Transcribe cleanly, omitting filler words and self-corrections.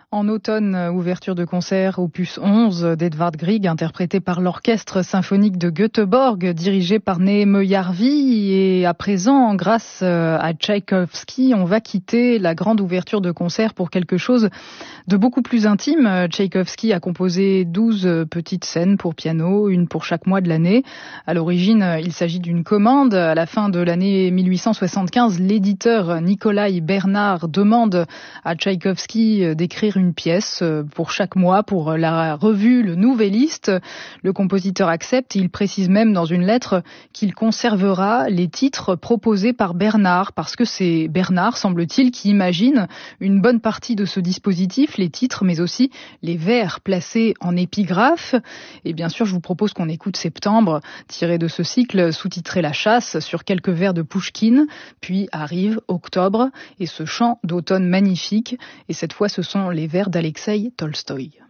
En automne, ouverture de concert opus 11 d'Edvard Grieg, interprété par l'Orchestre symphonique de Göteborg, dirigé par Neeme Järvi. Et à présent, grâce à Tchaïkovski, on va quitter la grande ouverture de concert pour quelque chose de beaucoup plus intime. Tchaïkovski a composé 12 petites scènes pour piano, une pour chaque mois de l'année. À l'origine, il s'agit d'une commande. À la fin de l'année 1875, l'éditeur Nikolai Bernard demande à Tchaïkovski d'écrire une pièce pour chaque mois pour la revue Le Nouvelliste. Le compositeur accepte. Il précise même dans une lettre qu'il conservera les titres proposés par Bernard, parce que c'est Bernard, semble-t-il, qui imagine une bonne partie de ce dispositif, les titres, mais aussi les vers placés en épigraphe. Et bien sûr, je vous propose qu'on écoute Septembre, tiré de ce cycle sous-titré La Chasse, sur quelques vers de Pouchkine. Puis arrive Octobre et ce chant d'automne magnifique. Et cette fois, ce sont les vers d'Alexeï Tolstoï.